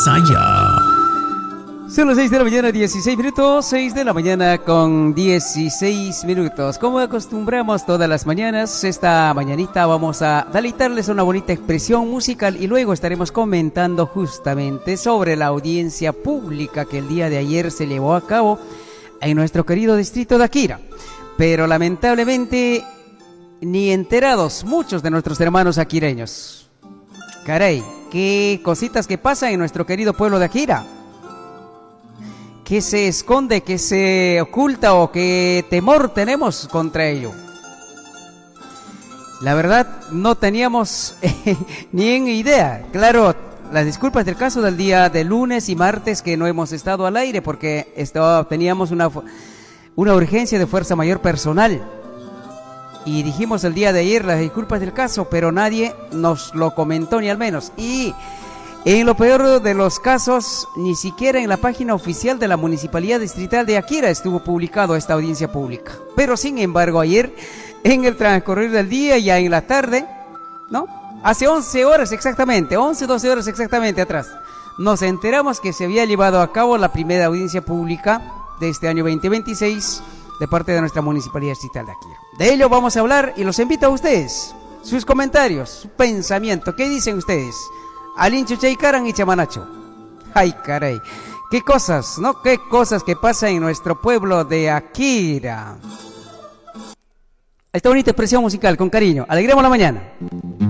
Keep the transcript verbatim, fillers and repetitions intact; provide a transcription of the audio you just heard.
más allá. Son las seis de la mañana, dieciséis minutos, seis de la mañana con dieciséis minutos. Como acostumbramos todas las mañanas, esta mañanita vamos a deleitarles una bonita expresión musical y luego estaremos comentando justamente sobre la audiencia pública que el día de ayer se llevó a cabo en nuestro querido distrito de Akira. Pero lamentablemente ni enterados muchos de nuestros hermanos aquireños. Caray, qué cositas que pasan en nuestro querido pueblo de Akira. ¿Qué se esconde, qué se oculta o qué temor tenemos contra ello? La verdad, no teníamos eh, ni en idea. Claro, las disculpas del caso del día de lunes y martes que no hemos estado al aire porque estaba, teníamos una, una urgencia de fuerza mayor personal. Y dijimos el día de ayer las disculpas del caso, pero nadie nos lo comentó ni al menos. Y en lo peor de los casos, ni siquiera en la página oficial de la Municipalidad Distrital de Akira estuvo publicado esta audiencia pública. Pero sin embargo, ayer, en el transcurrir del día, ya en la tarde, ¿no? Hace once horas exactamente, once, doce horas exactamente atrás, nos enteramos que se había llevado a cabo la primera audiencia pública de este año veinte veintiséis de parte de nuestra Municipalidad Distrital de Akira. De ello vamos a hablar y los invito a ustedes, sus comentarios, su pensamiento. ¿Qué dicen ustedes? Alincho Chaycaran y Chamanacho. Ay, caray. Qué cosas, ¿no? Qué cosas que pasan en nuestro pueblo de Akira. Esta bonita expresión musical, con cariño. Alegremos la mañana.